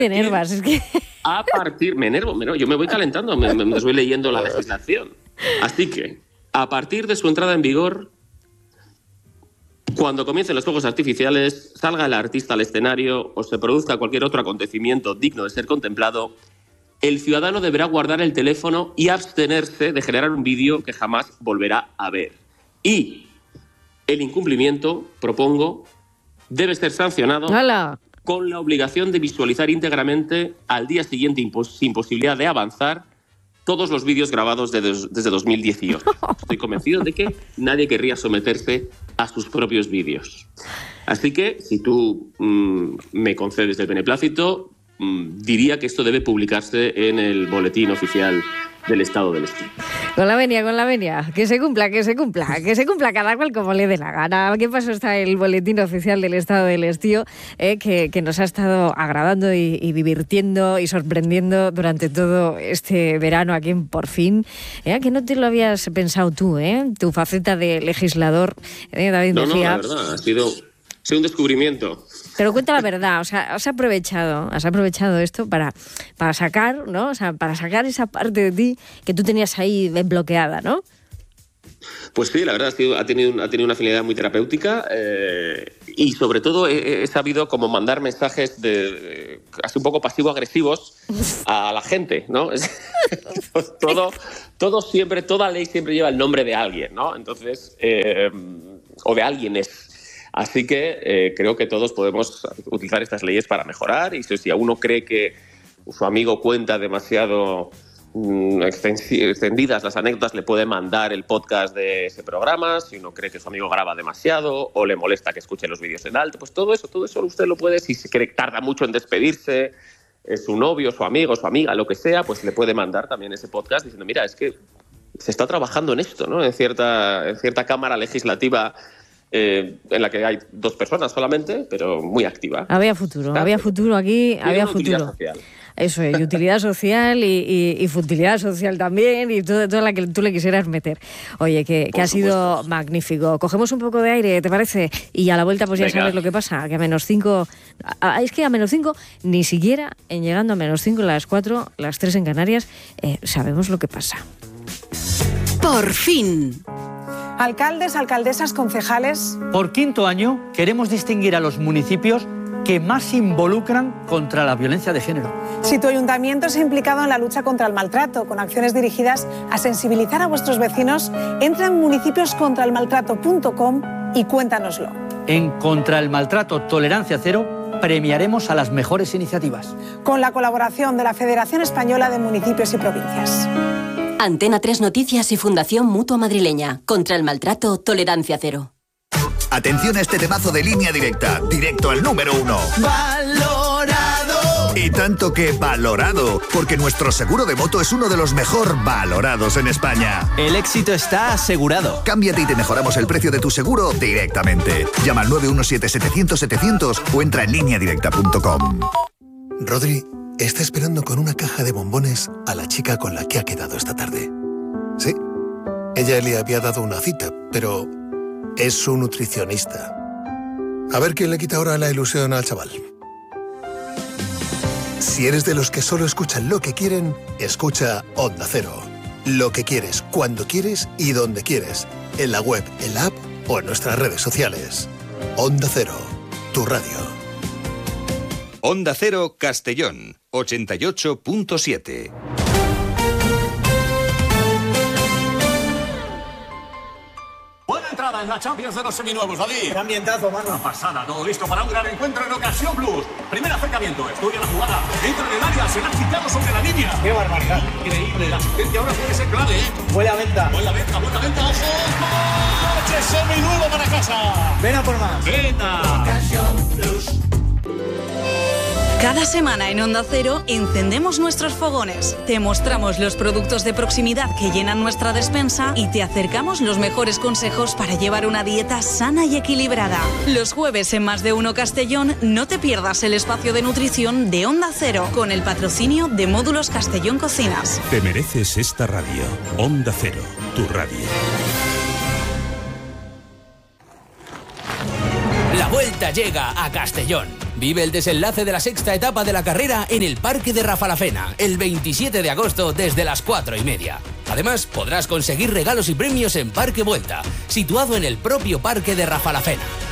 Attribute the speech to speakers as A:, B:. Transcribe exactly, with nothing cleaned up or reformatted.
A: Te enervas, es que...
B: A partir... Me enervo, me enervo, yo me voy calentando, me, me, me estoy leyendo la legislación. Así que, a partir de su entrada en vigor, cuando comiencen los fuegos artificiales, salga el artista al escenario o se produzca cualquier otro acontecimiento digno de ser contemplado, el ciudadano deberá guardar el teléfono y abstenerse de generar un vídeo que jamás volverá a ver. Y el incumplimiento, propongo, debe ser sancionado
A: ¡Hala!
B: Con la obligación de visualizar íntegramente al día siguiente, impos- sin posibilidad de avanzar, todos los vídeos grabados de des- desde dos mil dieciocho. Estoy convencido de que nadie querría someterse a sus propios vídeos. Así que, si tú mmm, me concedes el beneplácito, mmm, diría que esto debe publicarse en el boletín oficial del Estado del Estío.
A: Con la venia, con la venia. Que se cumpla, que se cumpla, que se cumpla cada cual como le dé la gana. ¿Qué pasó? Está el boletín oficial del Estado del Estío, eh, que, que nos ha estado agradando y, y divirtiendo y sorprendiendo durante todo este verano aquí en Por Fin. Eh, que no te lo habías pensado tú, ¿eh? Tu faceta de legislador, eh, David
B: No,
A: Mejía.
B: no, la verdad, ha sido, ha sido un descubrimiento.
A: Pero cuenta la verdad, o sea, has aprovechado, has aprovechado esto para, para sacar, ¿no? O sea, para sacar esa parte de ti que tú tenías ahí bloqueada, ¿no?
B: Pues sí, la verdad ha, sido, ha, tenido, ha tenido una finalidad muy terapéutica eh, y sobre todo he, he sabido como mandar mensajes de, de así un poco pasivo-agresivos a la gente, ¿no? todo, todo siempre, toda ley siempre lleva el nombre de alguien, ¿no? Entonces, eh, o de alguien es. Así que eh, creo que todos podemos utilizar estas leyes para mejorar y si, si a uno cree que su amigo cuenta demasiado mmm, extendidas las anécdotas, le puede mandar el podcast de ese programa. Si uno cree que su amigo graba demasiado o le molesta que escuche los vídeos en alto, pues todo eso, todo eso usted lo puede, si se cree que tarda mucho en despedirse, es su novio, su amigo, su amiga, lo que sea, pues le puede mandar también ese podcast diciendo, mira, es que se está trabajando en esto, ¿no? En cierta, en cierta cámara legislativa Eh, en la que hay dos personas solamente, pero muy activa.
A: Había futuro, Está, había futuro aquí, había futuro.
B: Social.
A: Eso es, y utilidad social y, y, y futilidad social también y todo, toda la que tú le quisieras meter. Oye, que, que ha sido magnífico. Cogemos un poco de aire, ¿te parece? Y a la vuelta pues ya Venga. Sabes lo que pasa, que a menos cinco... A, es que a menos cinco, ni siquiera en llegando a menos cinco, las cuatro, las tres en Canarias, eh, sabemos lo que pasa.
C: Por fin.
D: Alcaldes, alcaldesas, concejales.
E: Por quinto año queremos distinguir a los municipios que más se involucran contra la violencia de género.
D: Si tu ayuntamiento se ha implicado en la lucha contra el maltrato, con acciones dirigidas a sensibilizar a vuestros vecinos, entra en municipios contra el maltrato punto com y cuéntanoslo.
E: En Contra el Maltrato Tolerancia Cero premiaremos a las mejores iniciativas.
D: Con la colaboración de la Federación Española de Municipios y Provincias.
C: Antena tres Noticias y Fundación Mutua Madrileña. Contra el maltrato, tolerancia cero.
F: Atención a este temazo de Línea Directa, directo al número uno. ¡Valorado! Y tanto que valorado, porque nuestro seguro de moto es uno de los mejor valorados en España.
G: El éxito está asegurado.
F: Cámbiate y te mejoramos el precio de tu seguro directamente. Llama al nueve uno siete, setecientos, setecientos o entra en línea directa punto com.
H: Rodri está esperando con una caja de bombones a la chica con la que ha quedado esta tarde. Sí, ella le había dado una cita, pero es su nutricionista. A ver quién le quita ahora la ilusión al chaval. Si eres de los que solo escuchan lo que quieren, escucha Onda Cero. Lo que quieres, cuando quieres y donde quieres. En la web, en la app o en nuestras redes sociales. Onda Cero, tu radio.
I: Onda Cero Castellón, ochenta y ocho punto siete.
J: Buena entrada en la Champions de los seminuevos, David.
K: Qué ambientazo, mano.
J: Una pasada, todo listo para un gran encuentro en Ocasión Plus. Primer acercamiento, estudia la jugada, entra en el área, se la ha quitado sobre la línea.
K: Qué barbaridad.
J: Increíble, la asistencia ahora puede ser clave, ¿eh?
K: Buena venta.
J: Buena venta, buena venta, ojo. ¡Coche seminuevo para casa!
K: Ven a por más.
J: ¡Venta!
K: Ocasión Plus.
L: Cada semana en Onda Cero encendemos nuestros fogones, te mostramos los productos de proximidad que llenan nuestra despensa y te acercamos los mejores consejos para llevar una dieta sana y equilibrada. Los jueves en Más de Uno Castellón no te pierdas el espacio de nutrición de Onda Cero con el patrocinio de Módulos Castellón Cocinas.
M: Te mereces esta radio. Onda Cero, tu radio.
N: La vuelta
K: Vuelta llega a Castellón. Vive el desenlace de la sexta etapa de la carrera en el Parque de Rafalafena, el veintisiete de agosto desde las cuatro y media. Además, podrás conseguir regalos y premios en Parque Vuelta, situado en el propio Parque de Rafalafena.